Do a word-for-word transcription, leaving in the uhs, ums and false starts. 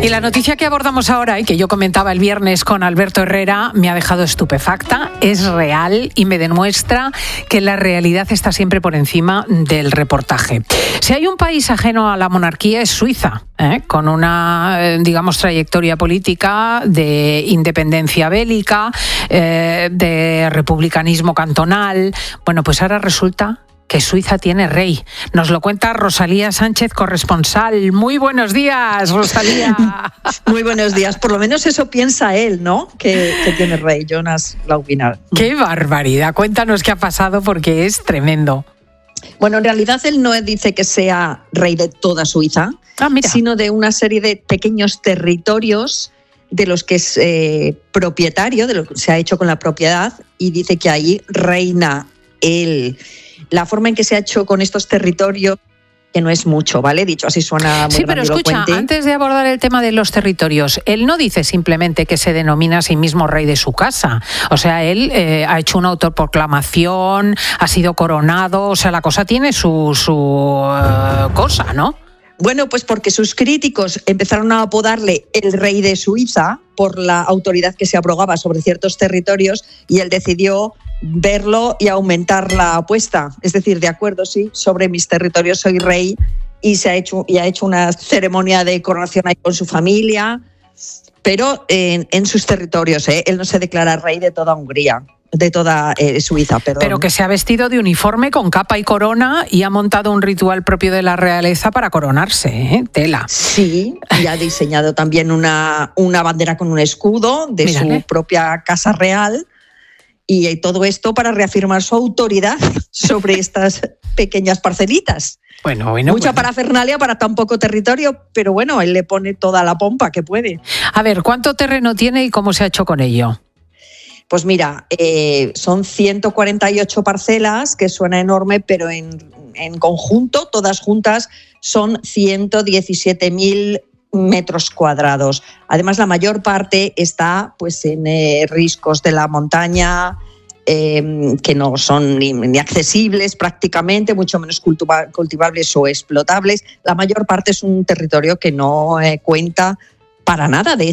Y la noticia que abordamos ahora y que yo comentaba el viernes con Alberto Herrera me ha dejado estupefacta, es real y me demuestra que la realidad está siempre por encima del reportaje. Si hay un país ajeno a la monarquía es Suiza, ¿eh? con una, digamos, trayectoria política de independencia bélica, eh, de republicanismo cantonal. Bueno, pues ahora resulta que Suiza tiene rey. Nos lo cuenta Rosalía Sánchez, corresponsal. Muy buenos días, Rosalía. Muy buenos días. Por lo menos eso piensa él, ¿no? Que, que tiene rey, Jonas Laubinar. ¡Qué barbaridad! Cuéntanos qué ha pasado porque es tremendo. Bueno, en realidad él no dice que sea rey de toda Suiza, ah, mira. sino de una serie de pequeños territorios de los que es eh, propietario, de lo que se ha hecho con la propiedad, y dice que ahí reina él. La forma en que se ha hecho con estos territorios, que no es mucho, ¿vale? Dicho así suena muy Sí, pero escucha, antes de abordar el tema de los territorios, él no dice simplemente que se denomina a sí mismo rey de su casa. O sea, él eh, ha hecho una autoproclamación, ha sido coronado, o sea, la cosa tiene su, su uh, cosa, ¿no? Bueno, pues porque sus críticos empezaron a apodarle el rey de Suiza por la autoridad que se abrogaba sobre ciertos territorios y él decidió verlo y aumentar la apuesta. Es decir, de acuerdo, sí, sobre mis territorios soy rey, y se ha hecho, y ha hecho una ceremonia de coronación ahí con su familia, pero en, en sus territorios, ¿eh? Él no se declara rey de toda Hungría. De toda eh, Suiza, perdón. Pero que se ha vestido de uniforme con capa y corona y ha montado un ritual propio de la realeza para coronarse, ¿eh? Tela. Sí, y ha diseñado también una, una bandera con un escudo de Mírale. su propia casa real, y todo esto para reafirmar su autoridad sobre estas pequeñas parcelitas. Bueno, bueno, Mucha bueno. parafernalia para tan poco territorio, pero bueno, él le pone toda la pompa que puede. A ver, ¿cuánto terreno tiene y cómo se ha hecho con ello? Pues mira, eh, son ciento cuarenta y ocho parcelas, que suena enorme, pero en, en conjunto, todas juntas, son ciento diecisiete mil metros cuadrados. Además, la mayor parte está pues, en eh, riscos de la montaña, eh, que no son ni, ni accesibles prácticamente, mucho menos cultiva- cultivables o explotables. La mayor parte es un territorio que no eh, cuenta para nada de